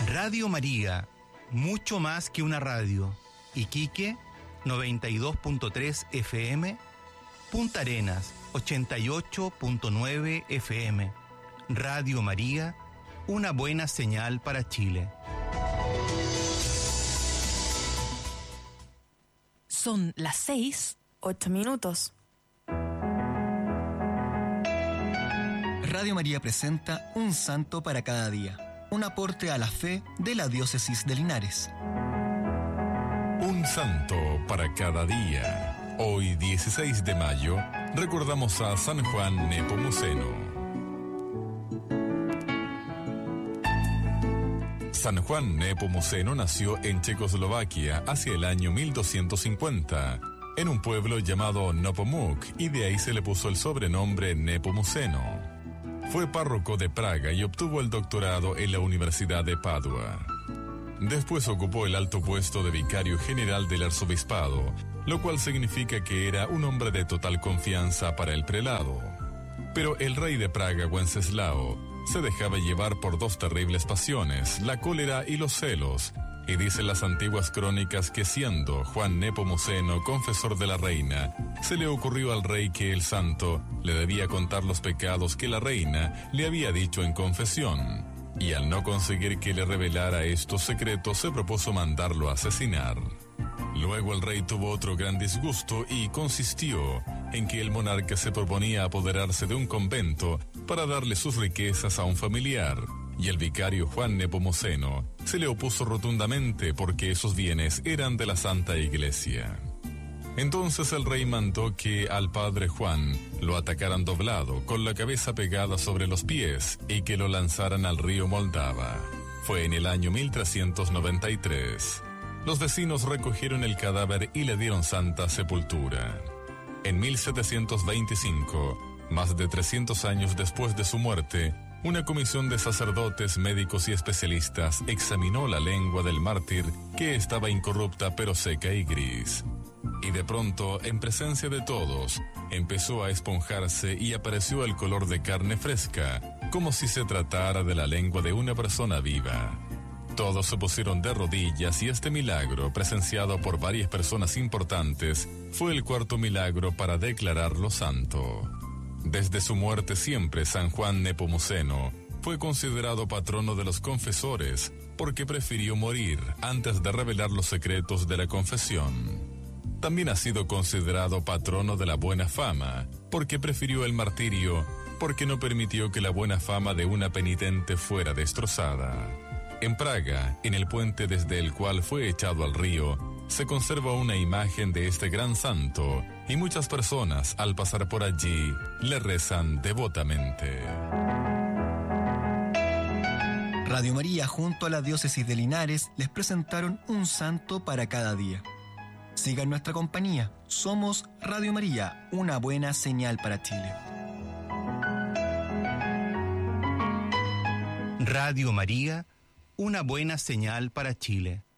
Radio María, mucho más que una radio. Iquique, 92.3 FM. Punta Arenas, 88.9 FM. Radio María, una buena señal para Chile. Son las 6:08. Radio María presenta Un Santo para cada día, un aporte a la fe de la Diócesis de Linares. Un santo para cada día. Hoy, 16 de mayo, recordamos a San Juan Nepomuceno. San Juan Nepomuceno nació en Checoslovaquia hacia el año 1250, en un pueblo llamado Nepomuk, y de ahí se le puso el sobrenombre Nepomuceno. Fue párroco de Praga y obtuvo el doctorado en la Universidad de Padua. Después ocupó el alto puesto de vicario general del arzobispado, lo cual significa que era un hombre de total confianza para el prelado. Pero el rey de Praga, Wenceslao, se dejaba llevar por dos terribles pasiones, la cólera y los celos, y dicen las antiguas crónicas que siendo Juan Nepomuceno confesor de la reina, se le ocurrió al rey que el santo le debía contar los pecados que la reina le había dicho en confesión, y al no conseguir que le revelara estos secretos se propuso mandarlo a asesinar. Luego el rey tuvo otro gran disgusto y consistió en que el monarca se proponía apoderarse de un convento para darle sus riquezas a un familiar, y el vicario Juan Nepomuceno se le opuso rotundamente porque esos bienes eran de la Santa Iglesia. Entonces el rey mandó que al padre Juan lo atacaran doblado, con la cabeza pegada sobre los pies, y que lo lanzaran al río Moldava. Fue en el año 1393. Los vecinos recogieron el cadáver y le dieron santa sepultura. En 1725, más de 300 años después de su muerte, una comisión de sacerdotes, médicos y especialistas examinó la lengua del mártir, que estaba incorrupta pero seca y gris. Y de pronto, en presencia de todos, empezó a esponjarse y apareció el color de carne fresca, como si se tratara de la lengua de una persona viva. Todos se pusieron de rodillas y este milagro, presenciado por varias personas importantes, fue el cuarto milagro para declararlo santo. Desde su muerte siempre San Juan Nepomuceno fue considerado patrono de los confesores porque prefirió morir antes de revelar los secretos de la confesión. También ha sido considerado patrono de la buena fama porque prefirió el martirio, porque no permitió que la buena fama de una penitente fuera destrozada. En Praga, en el puente desde el cual fue echado al río, se conserva una imagen de este gran santo y muchas personas al pasar por allí le rezan devotamente. Radio María junto a la Diócesis de Linares les presentaron Un Santo para cada día. Sigan nuestra compañía. Somos Radio María, una buena señal para Chile. Radio María, una buena señal para Chile.